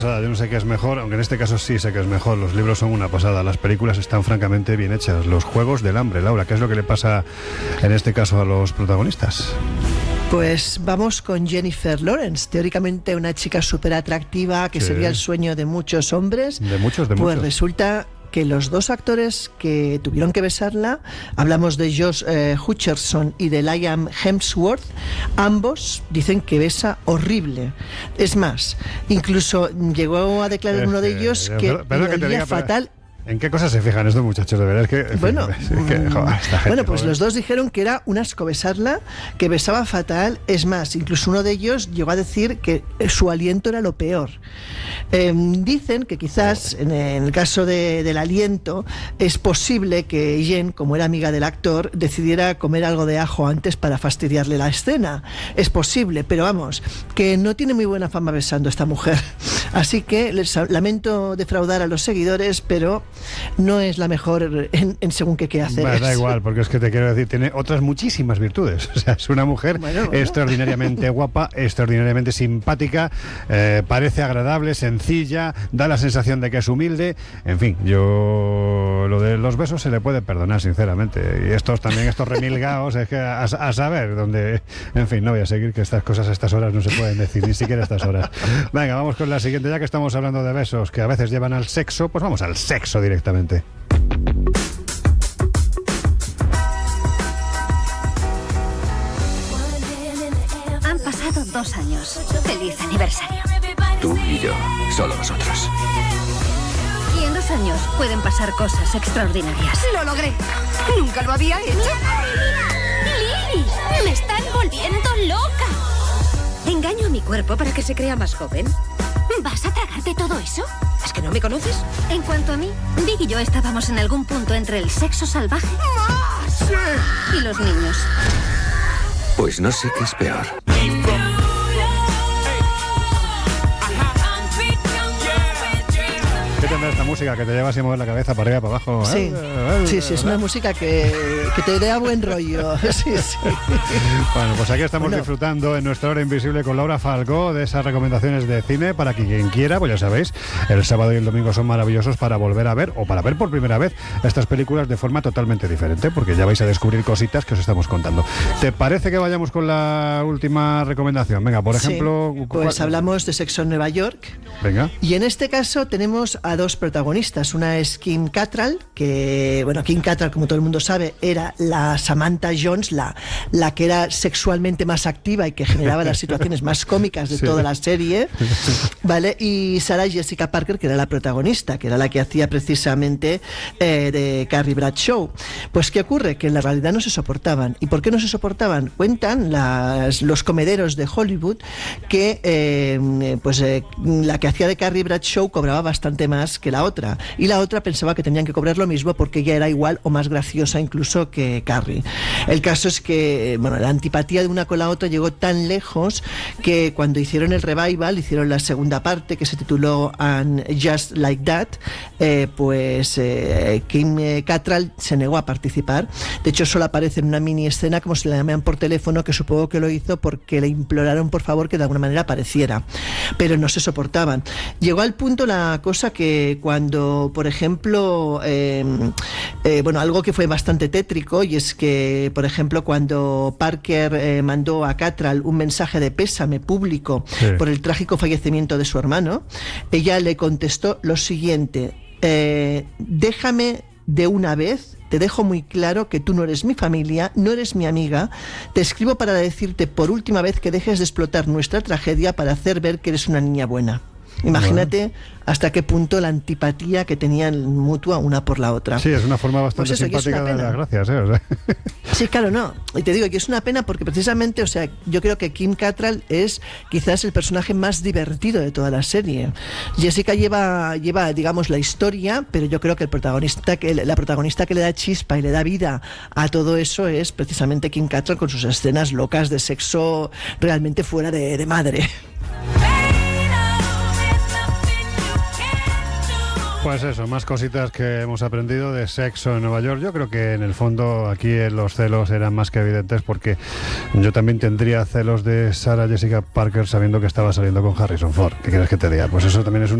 Yo no sé qué es mejor, aunque en este caso sí sé que es mejor. Los libros son una pasada, las películas están francamente bien hechas. Los Juegos del Hambre, Laura, ¿qué es lo que le pasa en este caso a los protagonistas? Pues vamos con Jennifer Lawrence, teóricamente una chica súper atractiva que sería el sueño de muchos hombres. De muchos. Pues resulta que los dos actores que tuvieron que besarla, hablamos de Josh Hutcherson y de Liam Hemsworth, ambos dicen que besa horrible. Es más, incluso llegó a declarar uno de ellos que olía fatal. ¿En qué cosas se fijan estos muchachos? De verdad es que... Bueno, joder, pues los dos dijeron que era un asco besarla, que besaba fatal. Es más, incluso uno de ellos llegó a decir que su aliento era lo peor. Dicen que quizás en el caso del aliento es posible que Jen, como era amiga del actor, decidiera comer algo de ajo antes para fastidiarle la escena. Es posible, pero vamos, que no tiene muy buena fama besando esta mujer. Así que les lamento defraudar a los seguidores, pero no es la mejor en según qué hacer. Da igual, porque es que te quiero decir, tiene otras muchísimas virtudes. O sea, es una mujer extraordinariamente guapa, extraordinariamente simpática, parece agradable, sencilla, da la sensación de que es humilde. En fin, yo lo de los besos se le puede perdonar, sinceramente. Y estos remilgaos, es que a saber dónde... En fin, no voy a seguir, que estas cosas a estas horas no se pueden decir, ni siquiera a estas horas. Venga, vamos con la siguiente, ya que estamos hablando de besos que a veces llevan al sexo, pues vamos al sexo directamente. Han pasado 2 años. Feliz aniversario. Tú y yo, solo nosotros. Y en 2 años pueden pasar cosas extraordinarias. ¡Lo logré! ¡Nunca lo había hecho! ¡Lily! ¡Me están volviendo loca! ¿Engaño a mi cuerpo para que se crea más joven? ¿Vas a tragarte todo eso? ¿Es que no me conoces? En cuanto a mí, Big y yo estábamos en algún punto entre el sexo salvaje y los niños. Pues no sé qué es peor. ¿Qué tendrá esta música que te lleva así a mover la cabeza para arriba, para abajo? Sí, es una música que te da buen rollo. Sí. Bueno, pues aquí estamos disfrutando en nuestra hora invisible con Laura Falcó de esas recomendaciones de cine para que quien quiera, pues ya sabéis, el sábado y el domingo son maravillosos para volver a ver o para ver por primera vez estas películas de forma totalmente diferente, porque ya vais a descubrir cositas que os estamos contando. ¿Te parece que vayamos con la última recomendación? Venga, por ejemplo... Pues hablamos de Sexo en Nueva York. Venga. Y en este caso tenemos a dos protagonistas. Una es Kim Cattrall, que, Kim Cattrall, como todo el mundo sabe, era la Samantha Jones, la que era sexualmente más activa y que generaba las situaciones más cómicas de toda la serie, ¿vale? Y Sarah Jessica Parker, que era la protagonista, que era la que hacía precisamente de Carrie Bradshaw. Pues, ¿qué ocurre? Que en la realidad no se soportaban. ¿Y por qué no se soportaban? Cuentan los comederos de Hollywood que la que hacía de Carrie Bradshaw cobraba bastante más que la otra, y la otra pensaba que tenían que cobrar lo mismo porque ella era igual o más graciosa incluso que Carrie. El caso es que la antipatía de una con la otra llegó tan lejos que cuando hicieron el revival, hicieron la segunda parte que se tituló And Just Like That, Kim Cattrall se negó a participar. De hecho, solo aparece en una mini escena, como se la llaman por teléfono, que supongo que lo hizo porque le imploraron por favor que de alguna manera apareciera, pero no se soportaban. Llegó al punto la cosa que cuando, por ejemplo, algo que fue bastante tétrico, y es que, por ejemplo, cuando Parker mandó a Cattrall un mensaje de pésame público por el trágico fallecimiento de su hermano, ella le contestó lo siguiente: déjame de una vez, te dejo muy claro que tú no eres mi familia, no eres mi amiga, te escribo para decirte por última vez que dejes de explotar nuestra tragedia para hacer ver que eres una niña buena. Imagínate hasta qué punto la antipatía que tenían mutua una por la otra. Sí, es una forma bastante simpática de dar gracias, ¿eh? O sea. Sí, claro, no. Y te digo que es una pena porque precisamente, yo creo que Kim Cattrall es quizás el personaje más divertido de toda la serie. Jessica lleva, digamos, la historia, pero yo creo que la protagonista que le da chispa y le da vida a todo eso es precisamente Kim Cattrall, con sus escenas locas de sexo realmente fuera de madre. Pues eso, más cositas que hemos aprendido de Sexo en Nueva York. Yo creo que en el fondo aquí los celos eran más que evidentes, porque yo también tendría celos de Sarah Jessica Parker sabiendo que estaba saliendo con Harrison Ford. ¿Qué quieres que te diga? Pues eso también es una